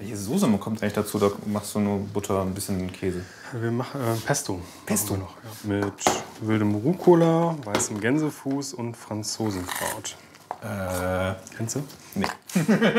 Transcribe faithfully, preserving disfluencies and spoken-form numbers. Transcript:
Welche Soße kommt eigentlich dazu? Da machst du nur Butter, ein bisschen Käse. Wir machen äh, Pesto. Pesto? Noch, ja. Mit wildem Rucola, weißem Gänsefuß und Franzosenkraut. Äh, Kennst du? nee.